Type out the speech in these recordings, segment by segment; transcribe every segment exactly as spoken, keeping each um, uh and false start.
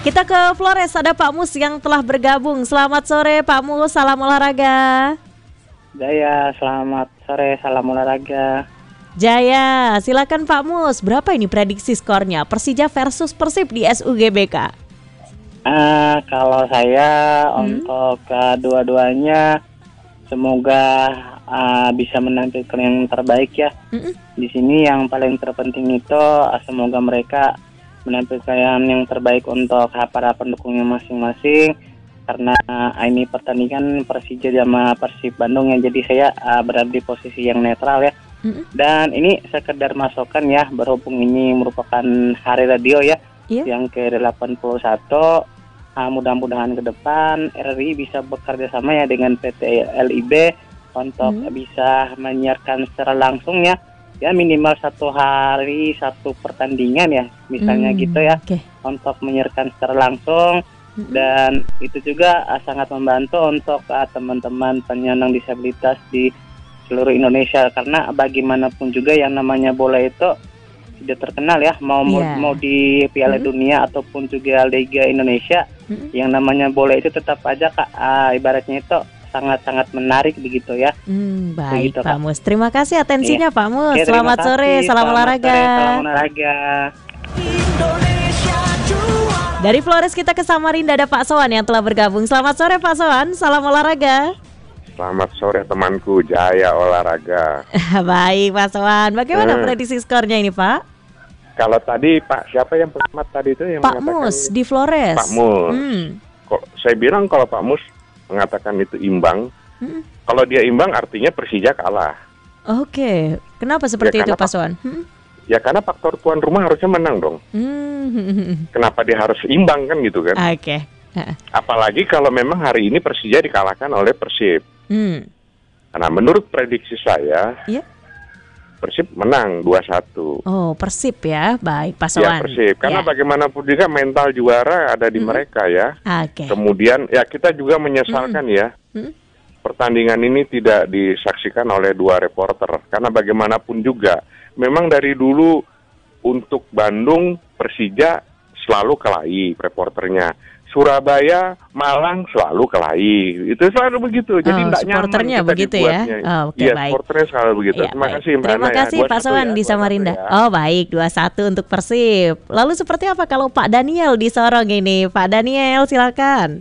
Kita ke Flores, ada Pak Mus yang telah bergabung. Selamat sore Pak Mus, salam olahraga. Jaya, selamat sore, salam olahraga. Jaya, silakan Pak Mus. Berapa ini prediksi skornya Persija versus Persib di S U G B K? Uh, kalau saya hmm? untuk kedua-duanya semoga uh, bisa menampilkan yang terbaik ya. Hmm? Di sini yang paling terpenting itu uh, semoga mereka menampilkan yang terbaik untuk para pendukungnya masing-masing. Karena uh, ini pertandingan Persija sama Persib Bandung ya, jadi saya uh, berada di posisi yang netral ya. Hmm? Dan ini sekedar masukan ya, berhubung ini merupakan hari radio ya, yeah. yang ke delapan puluh satu. Uh, mudah-mudahan ke depan R R I bisa bekerja sama ya dengan P T L I B untuk hmm. bisa menyiarkan secara langsung ya, ya minimal satu hari satu pertandingan ya, misalnya hmm. gitu ya, okay. untuk menyiarkan secara langsung. hmm. Dan itu juga uh, sangat membantu untuk uh, teman-teman penyandang disabilitas di seluruh Indonesia, karena bagaimanapun juga yang namanya bola itu tidak terkenal ya, mau yeah. mau di Piala mm-hmm. Dunia ataupun juga Liga Indonesia, mm-hmm. yang namanya bola itu tetap aja Kak, uh, ibaratnya itu sangat-sangat menarik begitu ya. Hmm, baik begitu, Pak Mus. Terima kasih atensinya yeah. Pak Mus. Okay, selamat kasih. sore, salam selamat olahraga. Sore, salam olahraga. Dari Flores kita ke Samarinda, ada Pak Sowan yang telah bergabung. Selamat sore Pak Sowan, salam olahraga. Selamat sore temanku, Jaya Olahraga. Baik Pak Sowan, bagaimana hmm. prediksi skornya ini Pak? Kalau tadi Pak, siapa yang selamat tadi itu yang Pak Mus di Flores. Pak Mus. Hmm. Kok saya bilang kalau Pak Mus mengatakan itu imbang, hmm. kalau dia imbang artinya Persija kalah. Oke, kenapa seperti ya, itu Pak Sowan? Hmm? Ya karena faktor tuan rumah harusnya menang dong. Hmm. Kenapa dia harus imbang kan gitu kan? Oke. Apalagi kalau memang hari ini Persija dikalahkan oleh Persib. Hmm. Nah, menurut prediksi saya, yeah. Persib menang dua satu. Oh, Persib ya, baik Pak Sowan. Ya, Persib. Karena yeah. bagaimanapun juga mental juara ada di hmm. mereka ya. Okay. Kemudian ya kita juga menyesalkan hmm. ya, hmm. pertandingan ini tidak disaksikan oleh dua reporter. Karena bagaimanapun juga, memang dari dulu untuk Bandung, Persija selalu kelahi reporternya. Surabaya, Malang selalu kelahi. Itu selalu begitu. Jadi oh, tidak supporternya nyaman begitu ya. Oh, oke okay, ya, baik. Supporternya selalu begitu. Ya, Terima baik. kasih Mbak Terima Ana, kasih ya. Pak Sowan ya, di Samarinda. Ya. Oh, baik, dua satu untuk Persib. Lalu seperti apa kalau Pak Daniel di Sorong ini? Pak Daniel, silakan.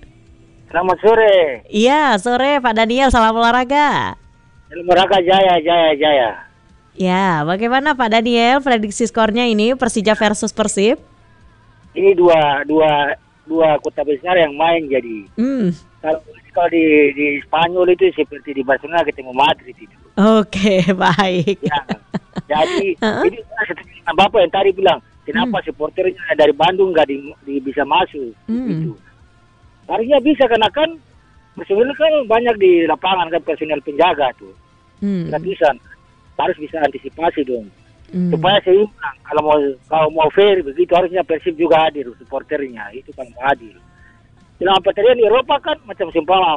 Selamat sore. Iya, sore Pak Daniel, salam olahraga. Salam olahraga, Jaya, Jaya, Jaya. Ya, bagaimana Pak Daniel prediksi skornya ini Persija versus Persib? Ini dua dua dua kota besar yang main jadi. Hmm. Kalau kalau di di Spanyol itu seperti di Barcelona ketemu Madrid itu. Oke, okay, baik. Ya, jadi uh-huh. ini seperti Bapak yang tadi bilang, kenapa hmm. supporternya dari Bandung nggak di, di, bisa masuk hmm. gitu. Harusnya bisa karena kan personil kan banyak di lapangan kan, personil penjaga tuh. Hmm. Ratusan. Harus bisa antisipasi dong. Hmm. Supaya seimbang. Kalau mau kalau mau fair begitu harusnya Persib juga hadir supporternya, itu kan mau hadir. Dalam pertandingan di Eropa kan macam seumpama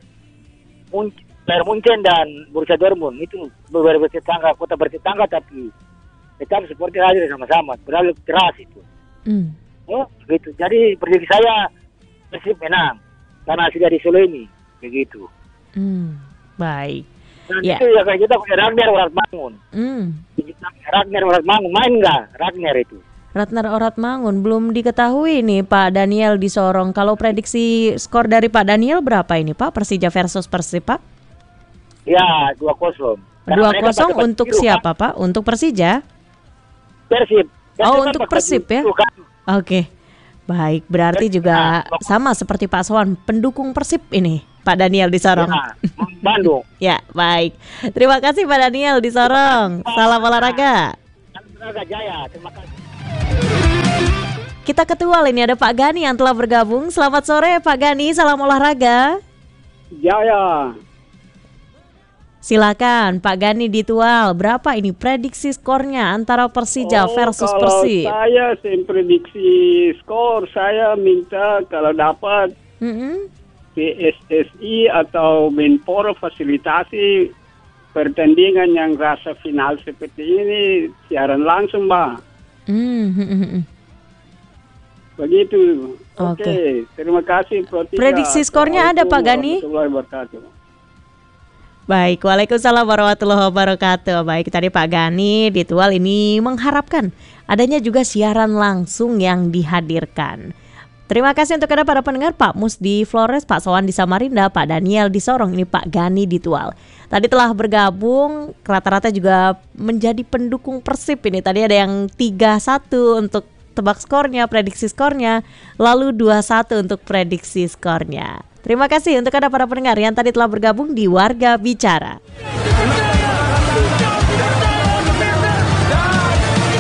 Bayern Munchen dan Borussia Dortmund itu beberapa tetangga, kota bertetangga tapi tetap supporter hadir sama-sama, berlalu keras itu. Hmm. Oh, gitu. Jadi prediksi saya Persib menang karena sudah di Solo ini begitu. Hmm. Baik. Dan ya. Itu ya kayak kita punya Ragnar Oratmangun. Hmm. Ragnar Oratmangun main nggak? Ragnar itu. Ragnar Oratmangun belum diketahui nih Pak Daniel di Sorong. Kalau prediksi skor dari Pak Daniel berapa ini Pak? Persija versus Persib Pak? Ya dua kosong. Dua kosong untuk biru, siapa kan? Pak? Untuk Persija? Persib. Persib oh kan untuk Persib ya? Kan? Oke. Okay. Baik, berarti Persib, juga nah, sama seperti Pak Sowan, pendukung Persib ini, Pak Daniel di Sorong. Ya, Bandung. Ya, baik. Terima kasih Pak Daniel di Sorong. Salam olahraga. Salam olahraga Jaya. Terima kasih. Kita ketua ini ada Pak Gani yang telah bergabung. Selamat sore Pak Gani, salam olahraga. Jaya. Silakan Pak Gani Ditual, berapa ini prediksi skornya antara Persija oh, versus kalau Persib? Kalau saya sem prediksi skor, saya minta kalau dapat mm-hmm. P S S I atau Menpora fasilitasi pertandingan yang rasa final seperti ini siaran langsung, Mbak. Mm-hmm. Begitu. Oke, Oke. terima kasih Pro tiga. Prediksi skornya ada, Pak Gani? Warahmatullahi wabarakatuh. Baik, waalaikumsalam warahmatullahi wabarakatuh. Baik, tadi Pak Gani di Tual ini mengharapkan adanya juga siaran langsung yang dihadirkan. Terima kasih untuk Anda para pendengar, Pak Mus di Flores, Pak Sowan di Samarinda, Pak Daniel di Sorong, ini Pak Gani di Tual. Tadi telah bergabung, rata-rata juga menjadi pendukung Persib ini. Tadi ada yang tiga satu untuk tebak skornya, prediksi skornya, lalu dua satu untuk prediksi skornya. Terima kasih untuk Anda para pendengar yang tadi telah bergabung di Warga Bicara.